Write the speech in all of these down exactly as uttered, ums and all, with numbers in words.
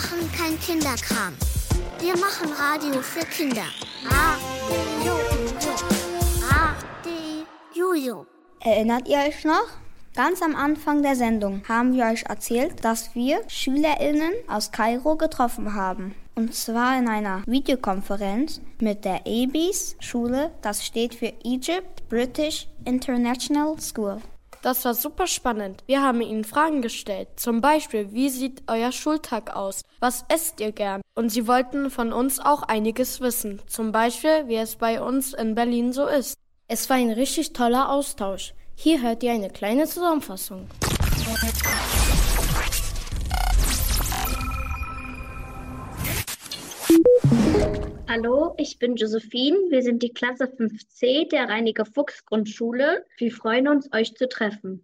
machen kein Kinderkram. Wir machen Radio für Kinder. Radio Radio. Erinnert ihr euch noch? Ganz am Anfang der Sendung haben wir euch erzählt, dass wir SchülerInnen aus Kairo getroffen haben. Und zwar in einer Videokonferenz mit der A B S Schule, das steht für Egypt British International School. Das war super spannend. Wir haben ihnen Fragen gestellt. Zum Beispiel, wie sieht euer Schultag aus? Was esst ihr gern? Und sie wollten von uns auch einiges wissen. Zum Beispiel, wie es bei uns in Berlin so ist. Es war ein richtig toller Austausch. Hier hört ihr eine kleine Zusammenfassung. Hallo, ich bin Josephine. Wir sind die Klasse fünf C der Reiniger-Fuchs-Grundschule. Wir freuen uns, euch zu treffen.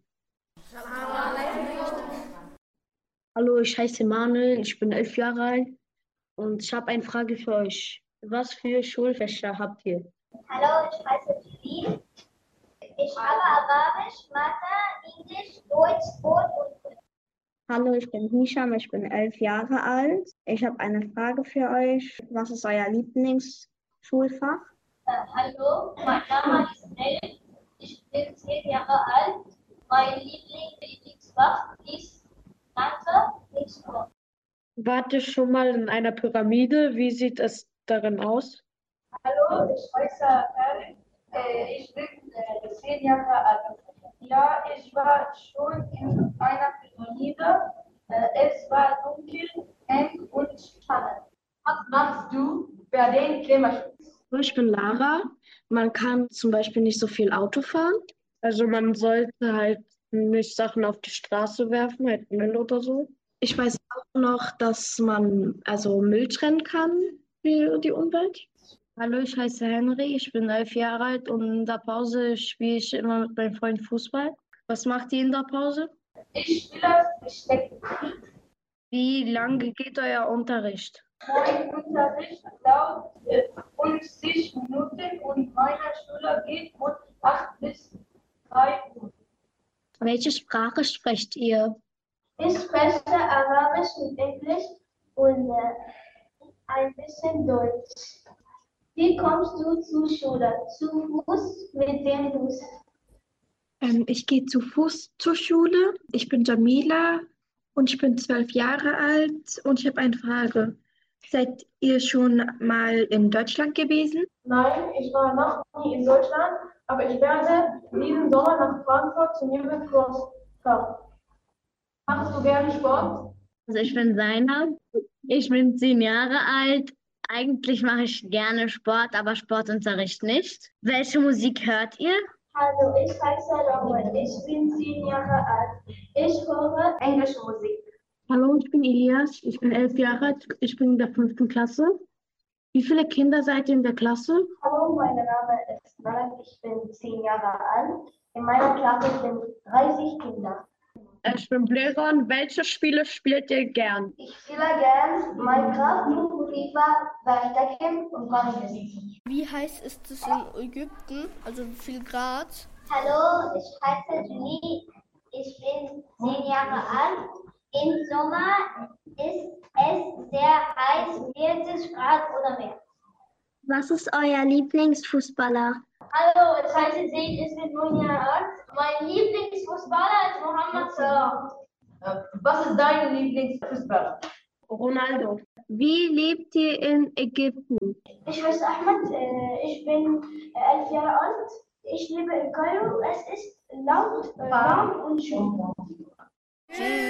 Hallo, ich heiße Manuel, ich bin elf Jahre alt und ich habe eine Frage für euch. Was für Schulfächer habt ihr? Hallo, ich heiße Julie. Ich habe Arabisch, Mathe, Englisch, Deutsch, Sport und Kunst. Hallo, ich bin Hisham, ich bin elf Jahre alt. Ich habe eine Frage für euch. Was ist euer Lieblingsschulfach? Äh, hallo, mein Name ist Nell. Ich bin zehn Jahre alt. Mein Lieblingsfach ist Mathe und Sport. Wart ihr schon mal in einer Pyramide? Wie sieht es darin aus? Hallo, ich heiße Erik. Äh, ich bin äh, zehn Jahre alt. Ja, ich war schon in einer Pyramide. Äh, es war dunkel, eng und spannend. Was machst du für den Klimaschutz? Ich bin Lara. Man kann zum Beispiel nicht so viel Auto fahren. Also man sollte halt nicht Sachen auf die Straße werfen, halt Müll oder so. Ich weiß auch noch, dass man also Müll trennen kann für die Umwelt. Hallo, ich heiße Henry, ich bin elf Jahre alt und in der Pause spiele ich immer mit meinem Freund Fußball. Was macht ihr in der Pause? Ich spiele Verstecken. Wie lange geht euer Unterricht? Mein Unterricht dauert fünfzig Minuten und meine Schule geht von acht bis drei Uhr. Welche Sprache sprecht ihr? Ich spreche Arabisch und Englisch und äh, ein bisschen Deutsch. Wie kommst du zur Schule? Zu Fuß, mit dem Bus? Ähm, ich gehe zu Fuß zur Schule. Ich bin Jamila und ich bin zwölf Jahre alt und ich habe eine Frage. Seid ihr schon mal in Deutschland gewesen? Nein, ich war noch nie in Deutschland, aber ich werde diesen Sommer nach Frankfurt zum Jugendkurs fahren. Machst du gerne Sport? Also ich bin Zainab. Ich bin zehn Jahre alt. Eigentlich mache ich gerne Sport, aber Sportunterricht nicht. Welche Musik hört ihr? Hallo, ich heiße Robert. Ich bin zehn Jahre alt. Ich höre englische Musik. Hallo, ich bin Elias. Ich bin elf Jahre alt. Ich bin in der fünften Klasse. Wie viele Kinder seid ihr in der Klasse? Hallo, mein Name ist Malak. Ich bin zehn Jahre alt. In meiner Klasse sind dreißig Kinder. Ich bin Bleron. Welche Spiele spielt ihr gern? Ich spiele gern Minecraft, FIFA, Verstecken und Mario. Wie heiß ist es in Ägypten? Also wie viel Grad? Hallo, ich heiße Julie. Ich bin zehn Jahre alt. Im Sommer ist es sehr heiß, vierzig Grad oder mehr. Was ist euer Lieblingsfußballer? Hallo, ich heiße Zaid, ich bin neun Jahre alt. Mein Lieblingsfußballer ist Mohamed Salah. Was ist dein Lieblingsfußballer? Ronaldo. Wie lebt ihr in Ägypten? Ich heiße Ahmed, ich bin elf Jahre alt. Ich lebe in Kairo. Es ist laut, warm und schön.